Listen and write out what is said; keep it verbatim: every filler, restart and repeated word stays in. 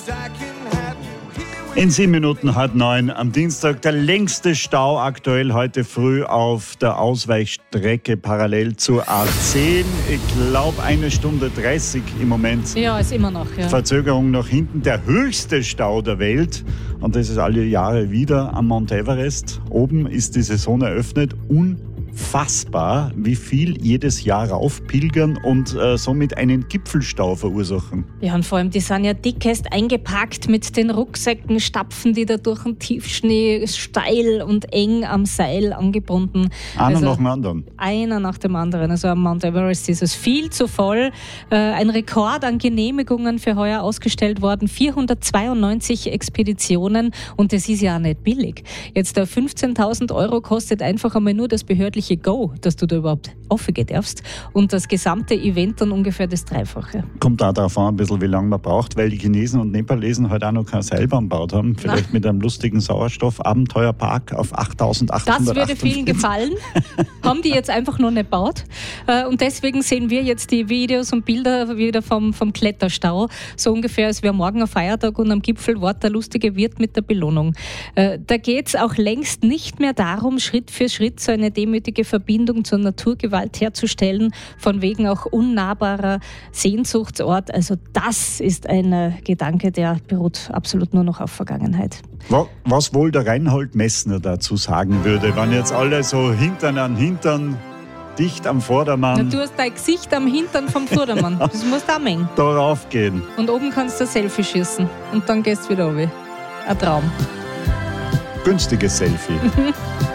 In sieben Minuten halb neun am Dienstag der längste Stau aktuell heute früh auf der Ausweichstrecke parallel zur A zehn. Ich glaube eine Stunde dreißig im Moment. Ja, ist immer noch. Ja. Verzögerung nach hinten. Der höchste Stau der Welt. Und das ist alle Jahre wieder am Mount Everest. Oben ist die Saison eröffnet. Unfassbar, wie viel jedes Jahr raufpilgern und äh, somit einen Gipfelstau verursachen. Ja, und vor allem, die sind ja dickest eingepackt mit den Rucksäcken, stapfen die da durch den Tiefschnee steil und eng am Seil angebunden. Einer also, nach dem anderen. Einer nach dem anderen. Also am Mount Everest ist es viel zu voll. Äh, ein Rekord an Genehmigungen für heuer ausgestellt worden. vierhundertzweiundneunzig Expeditionen und das ist ja auch nicht billig. Jetzt äh, fünfzehntausend Euro kostet einfach einmal nur das behördliche Go, dass du da überhaupt aufgehen darfst. Und das gesamte Event dann ungefähr das Dreifache. Kommt auch darauf an, ein bisschen, wie lange man braucht, weil die Chinesen und Nepalesen halt auch noch keine Seilbahn gebaut haben. Vielleicht Na. mit einem lustigen Sauerstoff-Abenteuerpark auf achttausendachthundert. Das würde vielen gefallen. Haben die jetzt einfach noch nicht gebaut. Und deswegen sehen wir jetzt die Videos und Bilder wieder vom, vom Kletterstau. So ungefähr, als wäre morgen ein Feiertag und am Gipfel wartet der lustige Wirt mit der Belohnung. Da geht es auch längst nicht mehr darum, Schritt für Schritt so eine demütige Verbindung zur Naturgewalt herzustellen, von wegen auch unnahbarer Sehnsuchtsort. Also das ist ein Gedanke, der beruht absolut nur noch auf Vergangenheit. Was wohl der Reinhold Messner dazu sagen würde, wenn jetzt alle so Hintern an Hintern, dicht am Vordermann... Na, du hast dein Gesicht am Hintern vom Vordermann. Das musst du auch mengen. Darauf gehen. Und oben kannst du ein Selfie schießen. Und dann gehst du wieder runter. Ein Traum. Günstiges Selfie.